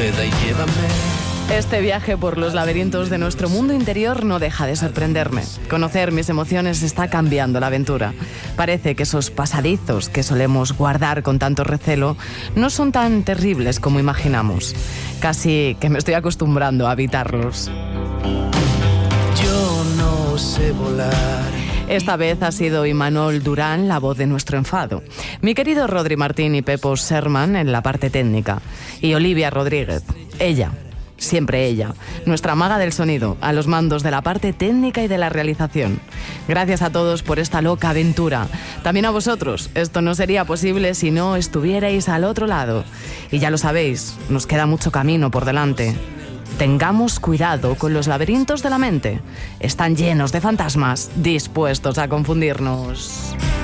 rueda y llévame. Este viaje por los laberintos de nuestro mundo interior no deja de sorprenderme. Conocer mis emociones está cambiando la aventura. Parece que esos pasadizos que solemos guardar con tanto recelo no son tan terribles como imaginamos. Casi que me estoy acostumbrando a habitarlos. Yo no sé volar. Esta vez ha sido Imanol Durán la voz de nuestro enfado. Mi querido Rodri Martín y Pepo Sherman en la parte técnica. Y Olivia Rodríguez, ella. Siempre ella, nuestra maga del sonido, a los mandos de la parte técnica y de la realización. Gracias a todos por esta loca aventura. También a vosotros. Esto no sería posible si no estuvierais al otro lado. Y ya lo sabéis, nos queda mucho camino por delante. Tengamos cuidado con los laberintos de la mente. Están llenos de fantasmas dispuestos a confundirnos.